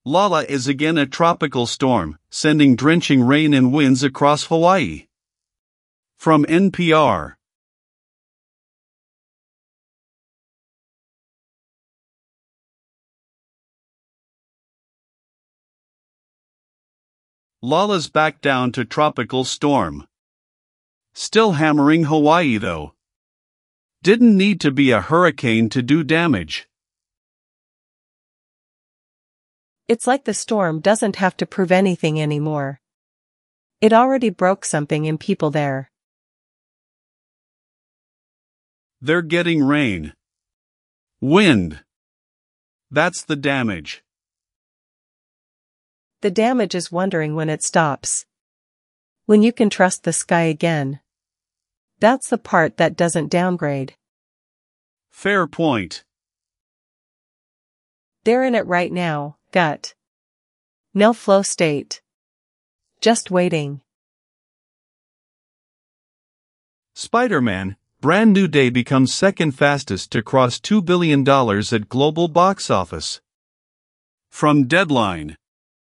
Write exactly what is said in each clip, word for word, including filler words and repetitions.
Lala is again a tropical storm, sending drenching rain and winds across Hawaii. From N P R. Lala's back down to tropical storm. Still hammering Hawaii though. Didn't need to be a hurricane to do damage. It's like the storm doesn't have to prove anything anymore. It already broke something in people there. They're getting rain. Wind. That's the damage. The damage is wondering when it stops. When you can trust the sky again. That's the part that doesn't downgrade. Fair point. They're in it right now, gut. No flow state. Just waiting. Spider-Man, Brand New Day becomes second fastest to cross two billion dollars at global box office. From Deadline.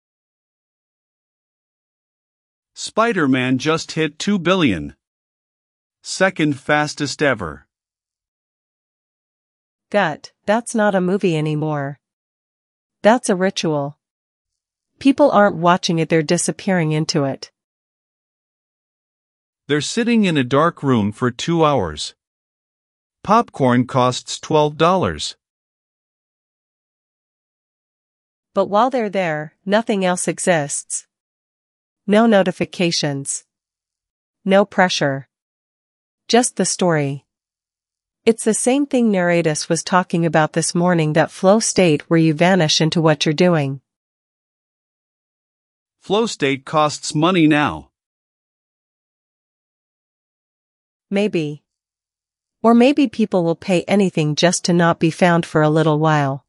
Spider-Man just hit two billion dollars. Second fastest ever. Gut, that's not a movie anymore. That's a ritual. People aren't watching it, they're disappearing into it. They're sitting in a dark room for two hours. Popcorn costs twelve dollars. But while they're there, nothing else exists. No notifications. No pressure. Just the story. It's the same thing Narratus was talking about this morning, that flow state where you vanish into what you're doing. Flow state costs money now. Maybe. Or maybe people will pay anything just to not be found for a little while.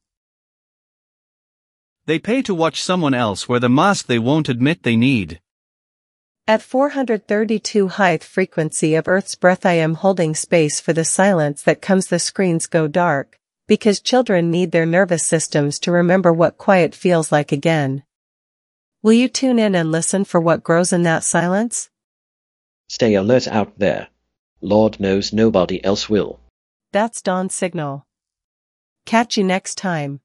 They pay to watch someone else wear the mask they won't admit they need. At four hundred thirty-two height frequency of Earth's breath, I am holding space for the silence that comes. The screens go dark, because children need their nervous systems to remember what quiet feels like again. Will you tune in and listen for what grows in that silence? Stay alert out there. Lord knows nobody else will. That's Dawn's signal. Catch you next time.